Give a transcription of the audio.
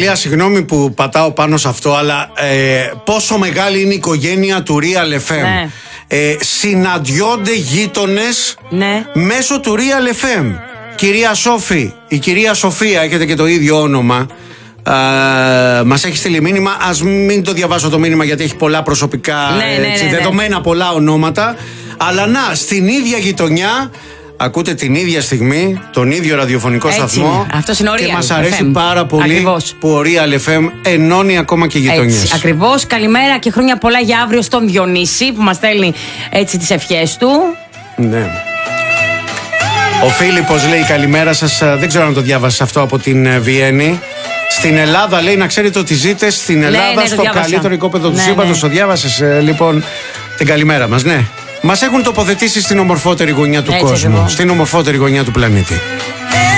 Ναταλία, συγγνώμη που πατάω πάνω σε αυτό, αλλά πόσο μεγάλη είναι η οικογένεια του Real FM. Ναι. Συναντιόνται γείτονες μέσω του Real FM. Κυρία Σόφη, η κυρία Σοφία, έχετε και το ίδιο όνομα, μας έχει στείλει μήνυμα. Ας μην το διαβάσω το μήνυμα γιατί έχει πολλά προσωπικά δεδομένα, πολλά ονόματα. Αλλά να, στην ίδια γειτονιά ακούτε την ίδια στιγμή τον ίδιο ραδιοφωνικό σταθμό. Αυτός είναι ο Real FM. Και μας αρέσει πάρα πολύ ακριβώς που ο Real FM ενώνει ακόμα και γειτονιές. Ακριβώς. Καλημέρα και χρόνια πολλά για αύριο στον Διονύση που μας στέλνει έτσι τις ευχές του. Ναι. Ο Φίλιππος λέει καλημέρα σας. Δεν ξέρω αν το διάβασες αυτό από την Βιέννη. Στην Ελλάδα λέει, να ξέρετε ότι ζείτε στην Ελλάδα στο καλύτερο οικόπεδο του σύμπαντος. Το διάβασες λοιπόν την καλημέρα μας. Ναι. Μας έχουν τοποθετήσει στην ομορφότερη γωνιά του κόσμου, στην ομορφότερη γωνιά του πλανήτη.